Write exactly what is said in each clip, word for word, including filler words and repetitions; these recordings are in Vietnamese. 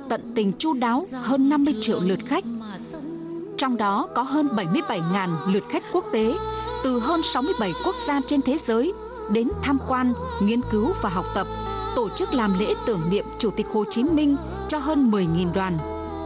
tận tình chu đáo hơn năm mươi triệu lượt khách. Trong đó có hơn bảy mươi bảy nghìn lượt khách quốc tế từ hơn sáu mươi bảy quốc gia trên thế giới đến tham quan, nghiên cứu và học tập, tổ chức làm lễ tưởng niệm Chủ tịch Hồ Chí Minh cho hơn mười nghìn đoàn.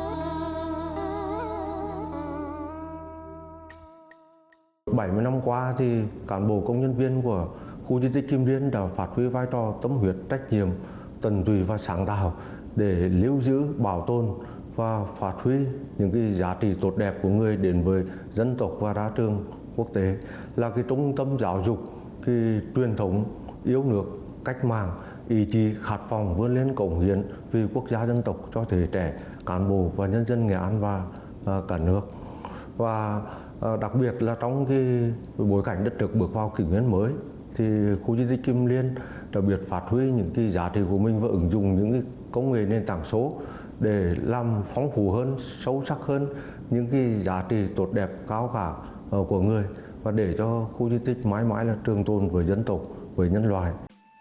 bảy mươi năm qua thì cán bộ công nhân viên của khu di tích Kim Liên đã phát huy vai trò tâm huyết, trách nhiệm, tận tụy và sáng tạo để lưu giữ, bảo tồn và phát huy những cái giá trị tốt đẹp của người đến với dân tộc và ra trường quốc tế, là cái trung tâm giáo dục, cái truyền thống yêu nước, cách mạng, ý chí khát vọng vươn lên cống hiến vì quốc gia dân tộc cho thế hệ trẻ, cán bộ và nhân dân Nghệ An và uh, cả nước. Và uh, đặc biệt là trong cái bối cảnh đất nước bước vào kỷ nguyên mới thì khu di tích Kim Liên đặc biệt phát huy những cái giá trị của mình và ứng dụng những cái công nghệ nền tảng số để làm phong phú hơn, sâu sắc hơn những cái giá trị tốt đẹp cao cả uh, của người, và để cho khu di tích mãi mãi là trường tồn với dân tộc, với nhân loại.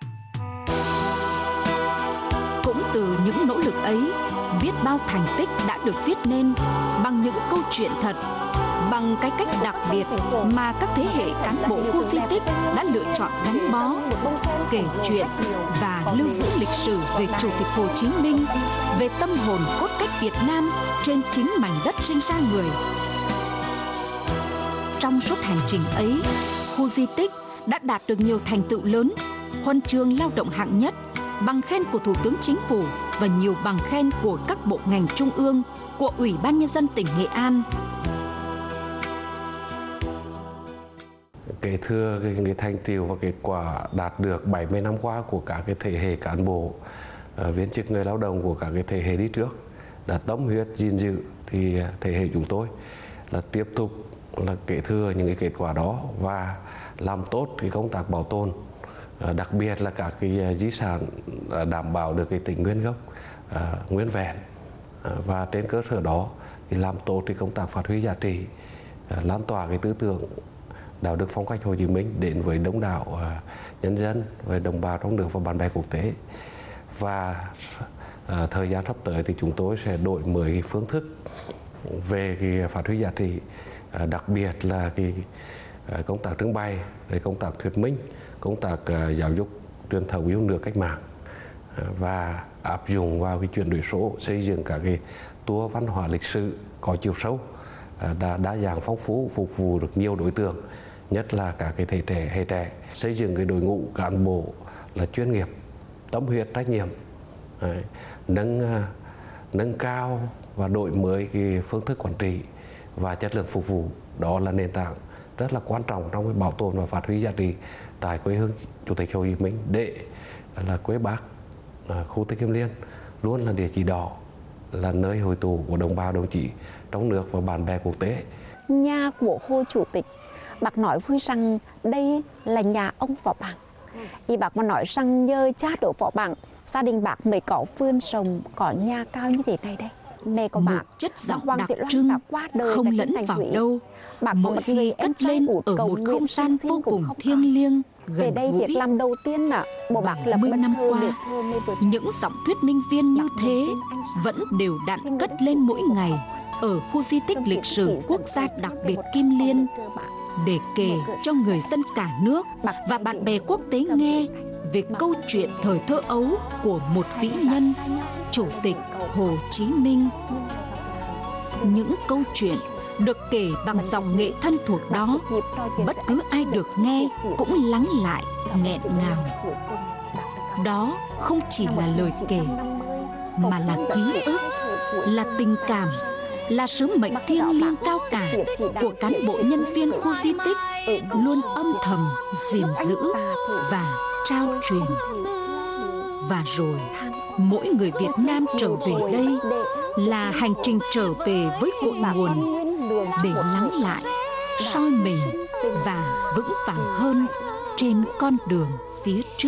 Cũng từ những nỗ lực ấy, biết bao thành tích đã được viết nên bằng những câu chuyện thật, bằng cái cách đặc biệt mà các thế hệ cán bộ khu di tích đã lựa chọn gắn bó, kể chuyện và lưu giữ lịch sử về Chủ tịch Hồ Chí Minh, về tâm hồn cốt cách Việt Nam trên chính mảnh đất sinh ra người. Trong suốt hành trình ấy, khu di tích đã đạt được nhiều thành tựu lớn, huân chương lao động hạng nhất, bằng khen của Thủ tướng Chính phủ và nhiều bằng khen của các bộ ngành trung ương, của Ủy ban Nhân dân tỉnh Nghệ An. Kể thưa cái, cái thành tựu và kết quả đạt được bảy mươi năm qua của các cái thế hệ cán bộ, uh, viên chức, người lao động của các cái thế hệ đi trước đã tâm huyết gìn giữ, thì thế hệ chúng tôi là tiếp tục là kể thừa những cái kết quả đó và làm tốt cái công tác bảo tồn, uh, đặc biệt là các cái di sản uh, đảm bảo được cái tính nguyên gốc, uh, nguyên vẹn, uh, và trên cơ sở đó thì làm tốt cái công tác phát huy giá trị, uh, lan tỏa cái tư tưởng đạo đức phong cách Hồ Chí Minh đến với đông đảo uh, nhân dân, với đồng bào trong nước và bạn bè quốc tế. Và uh, thời gian sắp tới thì chúng tôi sẽ đổi mới cái phương thức về cái phát huy giá trị, uh, đặc biệt là cái uh, công tác trưng bày, rồi công tác thuyết minh, công tác uh, giáo dục truyền thống yêu nước cách mạng, uh, và áp dụng vào cái chuyển đổi số, xây dựng các cái tour văn hóa lịch sử có chiều sâu, uh, đa, đa dạng phong phú, phục vụ được nhiều đối tượng, nhất là các cái thế trẻ, hệ trẻ, xây dựng cái đội ngũ cán bộ là chuyên nghiệp, tâm huyết, trách nhiệm, đấy, nâng uh, nâng cao và đổi mới cái phương thức quản trị và chất lượng phục vụ. Đó là nền tảng rất là quan trọng trong cái bảo tồn và phát huy giá trị tại quê hương Chủ tịch Hồ Chí Minh, để là quê Bác, uh, khu di tích Kim Liên luôn là địa chỉ đỏ, là nơi hội tụ của đồng bào, đồng chí trong nước và bạn bè quốc tế. Nhà của Hồ Chủ tịch, bác nói vui rằng đây là nhà ông Võ Bằng. Ý bác mà nói rằng nhờ cha đỗ Võ Bằng, gia đình bác mới có vườn rồng, có nhà cao như thế này đây. Mẹ của bác, một chất giọng đặc trưng, không lẫn vào đâu. Mỗi khi cất lên ở một không gian vô cùng thiêng liêng, gần đây gũi. Việc làm đầu tiên là bộ bác lập mươi năm qua, thơ những giọng thuyết minh viên như thế vẫn đều đặn cất lên mỗi ngày ở khu di tích lịch sử quốc gia đặc biệt Kim Liên, để kể cho người dân cả nước và bạn bè quốc tế nghe về câu chuyện thời thơ ấu của một vĩ nhân, Chủ tịch Hồ Chí Minh. Những câu chuyện được kể bằng giọng nghệ thân thuộc đó, bất cứ ai được nghe cũng lắng lại nghẹn ngào. Đó không chỉ là lời kể, mà là ký ức, là tình cảm, là sứ mệnh thiêng liêng cao cả của cán bộ nhân viên khu di tích, luôn âm thầm gìn giữ và trao truyền. Và rồi, mỗi người Việt Nam trở về đây là hành trình trở về với cội nguồn, để lắng lại, soi mình và vững vàng hơn trên con đường phía trước.